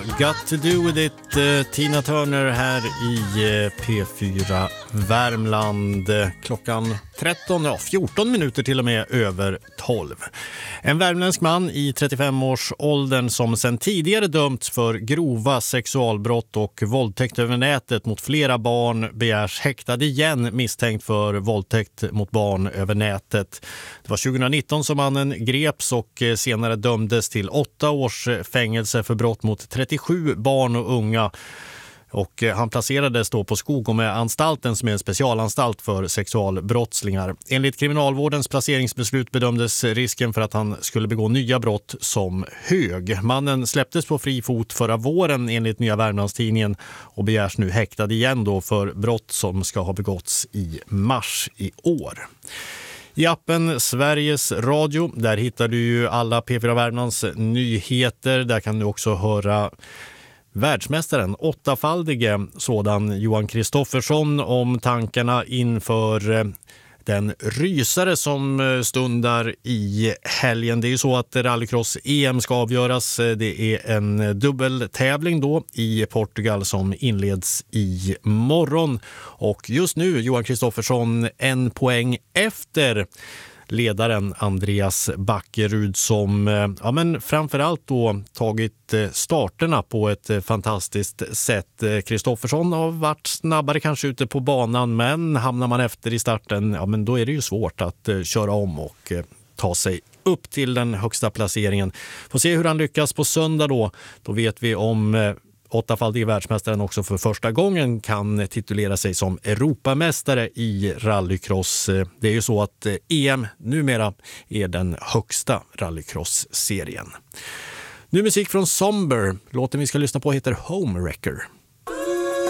Got to do with it, Tina Turner här i P4 Värmland. Klockan 14 minuter till och med över 12. En värmländsk man i 35-årsåldern som sedan tidigare dömts för grova sexualbrott och våldtäkt över nätet mot flera barn begärs häktad igen misstänkt för våldtäkt mot barn över nätet. Det var 2019 som mannen greps och senare dömdes till 8 års fängelse för brott mot 37 barn och unga. Och han placerades då på Skogome-anstalten som är en specialanstalt för sexualbrottslingar. Enligt kriminalvårdens placeringsbeslut bedömdes risken för att han skulle begå nya brott som hög. Mannen släpptes på fri fot förra våren enligt Nya Värmlandstidningen och begärs nu häktad igen då för brott som ska ha begåtts i mars i år. I appen Sveriges Radio, där hittar du ju alla P4 Värmlands nyheter. Där kan du också höra världsmästaren, 8-faldige sådan Johan Kristoffersson om tankarna inför den rysare som stundar i helgen. Det är ju så att rallycross-EM ska avgöras. Det är en dubbeltävling då i Portugal som inleds i morgon. Och just nu Johan Kristoffersson 1 poäng efter ledaren Andreas Backerud som framförallt då tagit starterna på ett fantastiskt sätt. Kristoffersson har varit snabbare kanske ute på banan, men hamnar man efter i starten, då är det ju svårt att köra om och ta sig upp till den högsta placeringen. Får se hur han lyckas på söndag då. Då vet vi om 8-faldige världsmästaren också för första gången kan titulera sig som Europamästare i rallycross. Det är ju så att EM numera är den högsta rallycross-serien. Nu musik från Somber. Låten vi ska lyssna på heter Homewrecker.